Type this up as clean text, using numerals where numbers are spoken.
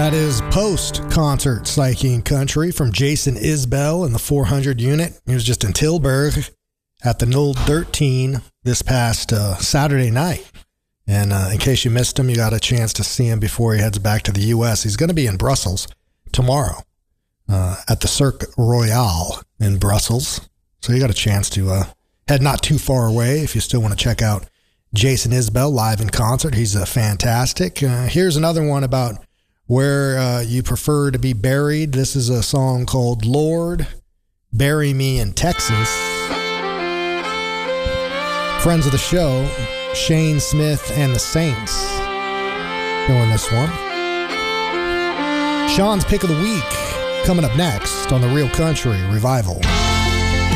That is post-concert Psyche Country from Jason Isbell and the 400 unit. He was just in Tilburg at the Nold 13 this past Saturday night. And in case you missed him, you got a chance to see him before he heads back to the U.S. He's going to be in Brussels tomorrow at the Cirque Royale in Brussels. So you got a chance to head not too far away if you still want to check out Jason Isbell live in concert. He's fantastic. Here's another one about where you prefer to be buried. This is a song called Lord, Bury Me in Texas. Friends of the show, Shane Smith and the Saints, doing this one. Sean's Pick of the Week coming up next on the Real Country Revival.